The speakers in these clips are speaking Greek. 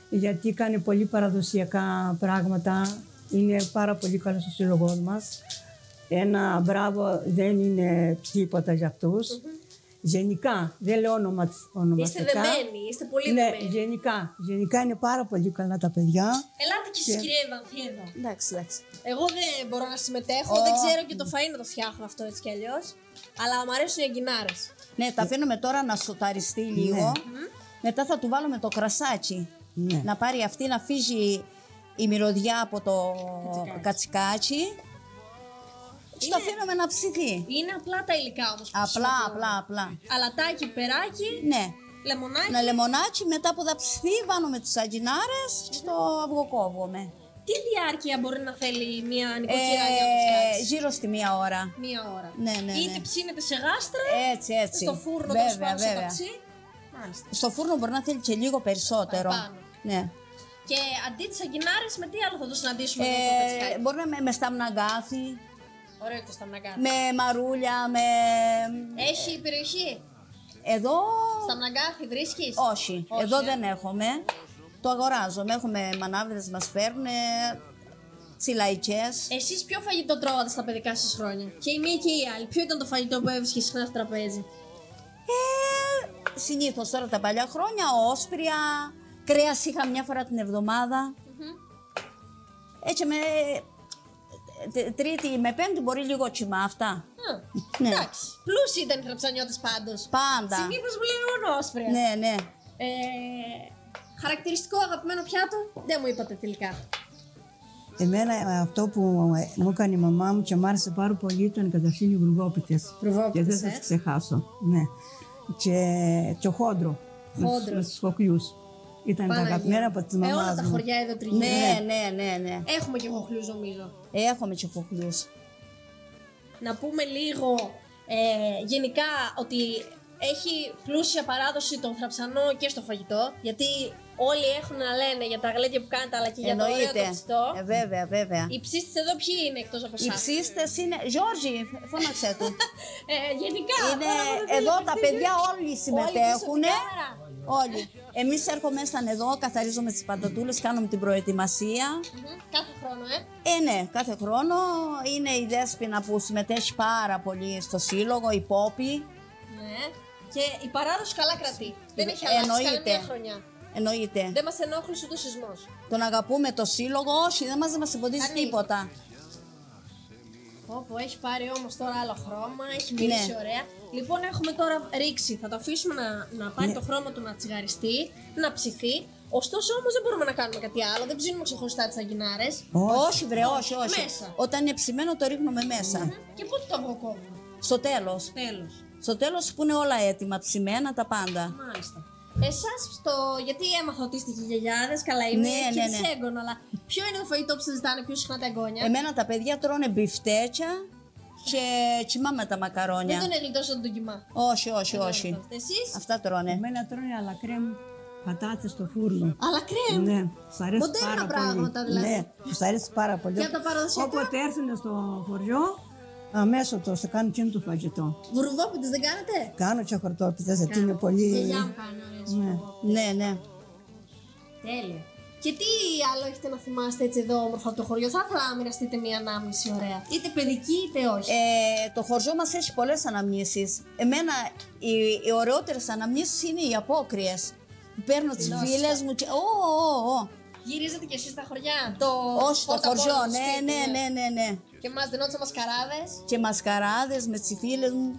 γιατί κάνει πολύ παραδοσιακά πράγματα. Είναι πάρα πολύ καλό στο σύλλογό μας. Ένα μπράβο δεν είναι τίποτα για αυτούς. Γενικά, δεν λέω ονομαστικά. Είστε δεμένοι, είστε πολύ δεμένοι. Γενικά είναι πάρα πολύ καλά τα παιδιά. Ελάτε κι εσείς κυρία Ευανθή εδώ. Εντάξει. Εγώ δεν μπορώ να συμμετέχω, δεν ξέρω και το φαΐ να το φτιάχνω αυτό έτσι κι αλλιώς. Αλλά μου αρέσουν οι αγκινάρες. Ναι, τα αφήνουμε τώρα να σοταριστεί λίγο. Μετά θα του βάλουμε το κρασάκι. Ναι. Να πάρει αυτή, να φύγει η μυρωδιά από το κατσικάτσι. Το αφήνουμε να ψηθεί. Είναι απλά τα υλικά όμως. Απλά. Αλατάκι, περάκι, Ναι. λεμονάκι. Ένα λεμονάκι, μετά που θα ψηθεί, βάνουμε τις αγκινάρες στο αυγοκόβουμε. Τι διάρκεια μπορεί να θέλει μια νοικοκυρά για να το φτιάξει? Γύρω στη 1 ώρα. 1 ώρα. Ναι. Είτε ψήνεται σε γάστρα, Έτσι. στο φούρνο, Βέβαια. σε ταψί. Μάλιστα. Στο φούρνο μπορεί να θέλει και λίγο περισσότερο. Παραπάνω. Ναι. Και αντί τις αγκινάρες, με τι άλλο θα το συναντήσουμε εδώ στο κατσικάκι? Μπορεί να με σταμναγκάθι, Ωραίο και στα μναγκάτα. με μαρούλια, με... Έχει περιοχή. Εδώ... Στα μναγκάθι βρίσκεις? Όχι, εδώ δεν έχουμε. Το αγοράζουμε. Έχουμε μανάβιδες, μας φέρνουν τσιλαϊκές. Εσείς ποιο φαγητό τρώγατε στα παιδικά σας χρόνια? Και η μία και η άλλη. Ποιο ήταν το φαγητό που έβρισκε συχνά στο τραπέζι? Συνήθως τώρα τα παλιά χρόνια, όσπρια, κρέας είχα μια φορά την εβδομάδα. Έτσι με... Τρίτη με Πέμπτη μπορεί λίγο τσιμά αυτά. Ναι. Εντάξει. Πλούσιοι ήταν οι θραψανιώτες πάντως. Πάντα. Συνήθως μου λέει μόνο όσπρια. Ναι. Χαρακτηριστικό αγαπημένο πιάτο, δεν μου είπατε τελικά. Εμένα αυτό που μου έκανε η μαμά μου και μου άρεσε πάρα πολύ ήταν καταρχήν οι βουργόπιτες. Και δεν θα τις ξεχάσω. Ναι. Και χόντρο. Με τους χοχλιούς. Ήταν τα αγαπημένα από τις μαμάς μου. Όλα τα χωριά εδώ τριγύρω. Ναι. Έχουμε και χοχλιούς νομίζω. Έχουμε και χοχλιούς. Να πούμε λίγο γενικά ότι έχει πλούσια παράδοση τον θραψανό και στο φαγητό. Γιατί όλοι έχουν να λένε για τα γλέντια που κάνετε αλλά και για το ωραίο το ψητό. Βέβαια. Οι ψίστες εδώ ποιοι είναι εκτός από εσάς? Οι ψίστες είναι... Γιώργη, φώναξέ του. Γενικά. Είναι εδώ τα παιδιά όλοι συμμετέχουν. Όλοι. Εμείς έρχομασταν εδώ, καθαρίζουμε τις πατατούλες, κάνουμε την προετοιμασία. Κάθε χρόνο, Ναι, κάθε χρόνο. Είναι η Δέσποινα που συμμετέχει πάρα πολύ στο σύλλογο, η Πόπη. Ναι. Και η παράδοση καλά κρατεί. Δεν έχει αλλάξει κανένα χρονιά. Εννοείται. Δεν μας ενόχλησε ούτε ο σεισμός. Τον αγαπούμε το σύλλογο, όχι, δεν μας εμποδίζει τίποτα. Όπου έχει πάρει όμως τώρα άλλο χρώμα, έχει μυρίσει ωραία. Λοιπόν, έχουμε τώρα ρίξει, θα το αφήσουμε να πάρει το χρώμα του να τσιγαριστεί, να ψηθεί. Ωστόσο όμως δεν μπορούμε να κάνουμε κάτι άλλο, δεν ψήνουμε ξεχωριστά τις αγκινάρες. Όχι βρε, όχι. Μέσα. Όταν είναι ψημένο το ρίχνουμε μέσα. Και πότε το αυγοκόβουμε? Στο τέλος. Στο τέλος που είναι όλα έτοιμα, ψημένα τα πάντα. Μάλιστα. Εσάς γιατί έμαθα ότι είστε και γιαγιάδες, καλά είμαι και έγγονο, αλλά ποιο είναι το φαγητό που σας ζητάνε πιο συχνά τα εγγόνια? Εμένα τα παιδιά τρώνε μπιφτέτσια και τσιμά με τα μακαρόνια. Δεν τον εγλιτώσατε τον κιμά? Όχι. Εσείς? Αυτά τρώνε. Εμένα τρώνε αλακρέμ πατάτες στο φούρνο. Αλακρέμ? Ναι, τους αρέσει μοντέρνα πάρα πράγματα πολύ. δηλαδή. Ναι, τους αρέσει πάρα πολύ. Και από τα παραδοσιακά? Όποτε έρθουν στο χωριό, αμέσως το κάνουν και το φαγητό. Βουρδόπιτες δεν κάνετε? Κάνω και χορτόπιτες, γιατί είναι πολύ... Και γιά μου κάνει ωραίες. Ναι. Τέλεια. Και τι άλλο έχετε να θυμάστε έτσι εδώ όμορφα από το χωριό? Θα ήθελα να μοιραστείτε μια ανάμνηση ωραία. Είτε παιδική είτε όχι. Το χωριό μας έχει πολλές αναμνήσεις. Εμένα οι ωραιότερες αναμνήσεις είναι οι απόκριες. Παίρνω τις φίλες μου και... Γυρίζετε κι εσείς στα χωριά? Όχι στο χωριό, ναι. Και μας δινόντουσαν μασκαράδες? Και μασκαράδες με τις φίλες μου.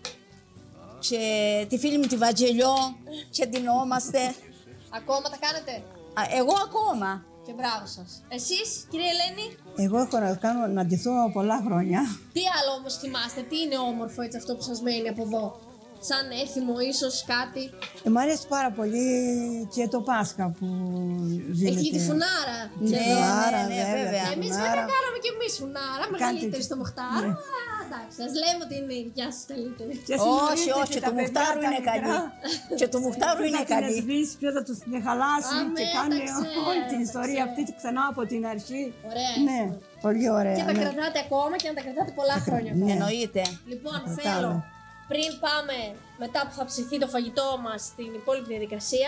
Και τη φίλη μου τη Βαγγελιό και ντυνόμαστε. Ακόμα τα κάνετε? Εγώ ακόμα. Και μπράβο σας. Εσείς, κυρία Ελένη? Εγώ έχω να ντυθώ πολλά χρόνια. Τι άλλο όμως θυμάστε, τι είναι όμορφο έτσι αυτό που σας μένει από εδώ? Σαν έθιμο ίσως κάτι? Μ' αρέσει πάρα πολύ και το Πάσχα που γίνεται. Έχει τη φουνάρα. Ναι, βέβαια. Εμείς βέβαια κάναμε και εμείς φουνάρα, μεγαλύτερη στο Μοχτάρο. Εντάξει, ας λέμε ότι είναι η δικιά σας καλύτερη. Όχι, το Μοχτάρο είναι καλή. Και το Μοχτάρο είναι καλή. Ποιος θα τους χαλάσει και κάνει όλη την ιστορία αυτή ξανά από την αρχή. Ωραία. Ναι, πολύ ωραία. Και τα κρατάτε ακόμα και να τα κρατάτε πολλά χρόνια. Εννοείται. Λοιπόν, θέλω πριν πάμε μετά που θα ψηθεί το φαγητό μας στην υπόλοιπη διαδικασία.